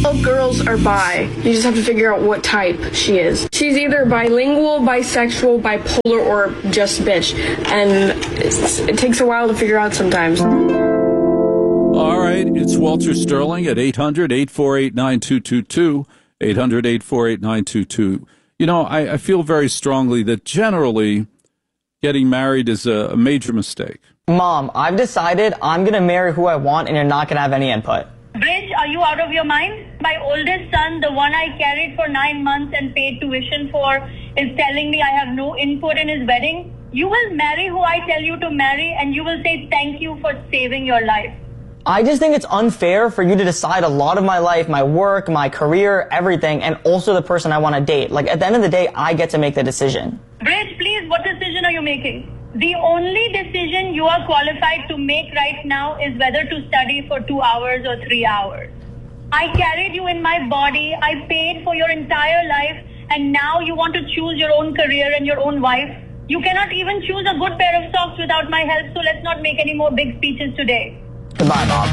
All girls are bi. You just have to figure out what type she is. She's either bilingual, bisexual, bipolar, or just bitch. And it takes a while to figure out sometimes. All right, it's Walter Sterling at 800-848-9222, 800-848-9222. You know, I feel very strongly that generally getting married is a major mistake. Mom, I've decided I'm going to marry who I want and you're not going to have any input. Bridge, are you out of your mind? My oldest son, the one I carried for 9 months and paid tuition for, is telling me I have no input in his wedding. You will marry who I tell you to marry, and you will say thank you for saving your life. I just think it's unfair for you to decide a lot of my life, my work, my career, everything, and also the person I want to date. Like, at the end of the day, I get to make the decision. Bridge, please, what decision are you making? The only decision you are qualified to make right now is whether to study for 2 hours or 3 hours. I carried you in my body, I paid for your entire life, and now you want to choose your own career and your own wife. You cannot even choose a good pair of socks without my help, so let's not make any more big speeches today. Goodbye, Bob.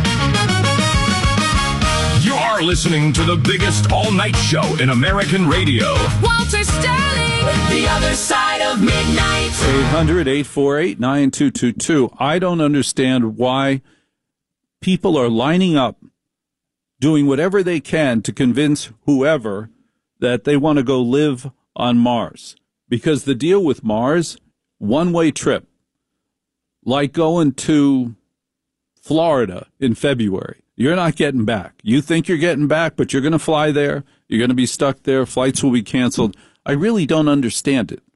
You are listening to the biggest all-night show in American radio. Walter Sterling, the other side of midnight. 800-848-9222. I don't understand why people are lining up, doing whatever they can to convince whoever that they want to go live on Mars. Because the deal with Mars, one-way trip, like going to Florida in February. You're not getting back. You think you're getting back, but you're going to fly there. You're going to be stuck there. Flights will be canceled. I really don't understand it.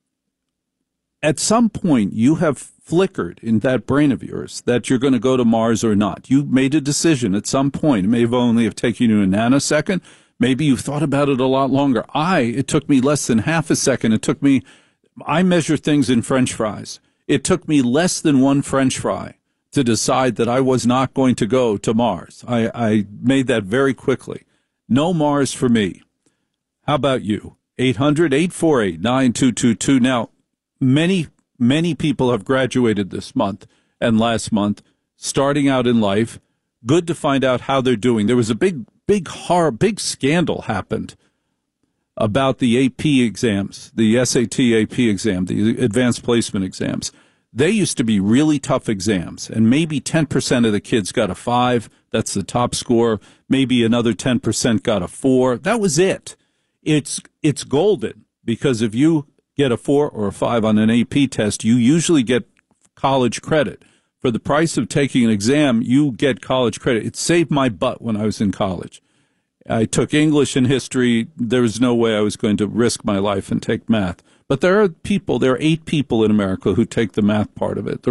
At some point, you have flickered in that brain of yours that you're going to go to Mars or not. You made a decision at some point. It may have only have taken you a nanosecond. Maybe you thought about it a lot longer. It took me less than half a second. I measure things in French fries. It took me less than one French fry to decide that I was not going to go to Mars. I made that very quickly. No Mars for me. How about you? 800-848-9222. Now, many people have graduated this month and last month, starting out in life. Good to find out how they're doing. There was a big scandal happened about the AP exams, the SAT AP exam, the advanced placement exams. They used to be really tough exams, and maybe 10% of the kids got a 5. That's the top score. Maybe another 10% got a 4. That was it. It's golden, because if you get a 4 or a 5 on an AP test, you usually get college credit. For the price of taking an exam, you get college credit. It saved my butt when I was in college. I took English and history. There was no way I was going to risk my life and take math. But there are 8 people in America who take the math part of it.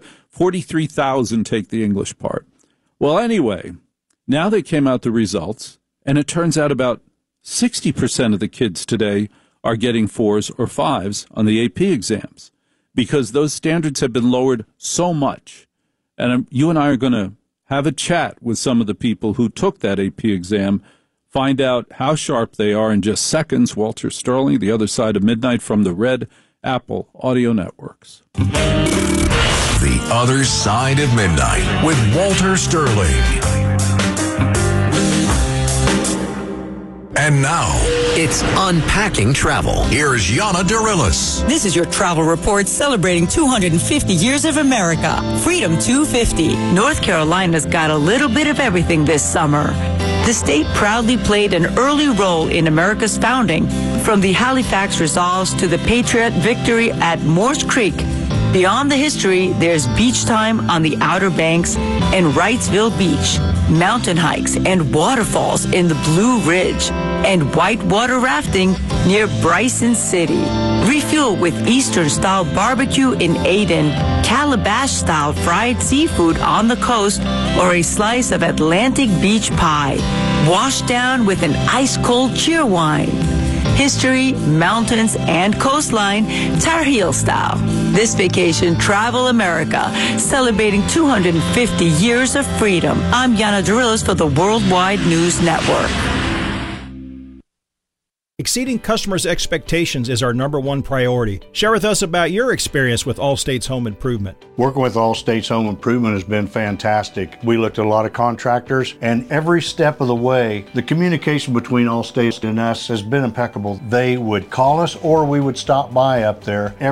43,000 take the English part. Well, anyway, now they came out the results, and it turns out about 60% of the kids today are getting 4s or 5s on the AP exams, because those standards have been lowered so much. And you and I are going to have a chat with some of the people who took that AP exam, find out how sharp they are in just seconds. Walter Sterling, The Other Side of Midnight, from the Red Apple Audio Networks. The Other Side of Midnight with Walter Sterling. And now, it's Unpacking Travel. Here's Yana Dirilis. This is your travel report celebrating 250 years of America. Freedom 250. North Carolina's got a little bit of everything this summer. The state proudly played an early role in America's founding, from the Halifax Resolves to the Patriot victory at Morse Creek. Beyond the history, there's beach time on the Outer Banks and Wrightsville Beach, mountain hikes and waterfalls in the Blue Ridge, and whitewater rafting near Bryson City. Refuel with Eastern-style barbecue in Aden, Calabash-style fried seafood on the coast, or a slice of Atlantic beach pie, washed down with an ice-cold cheer wine. History, mountains, and coastline, Tar Heel style. This vacation, Travel America, celebrating 250 years of freedom. I'm Yana Dirilis for the Worldwide News Network. Exceeding customers' expectations is our #1 priority. Share with us about your experience with Allstate's Home Improvement. Working with Allstate's Home Improvement has been fantastic. We looked at a lot of contractors, and every step of the way, the communication between Allstate and us has been impeccable. They would call us or we would stop by up there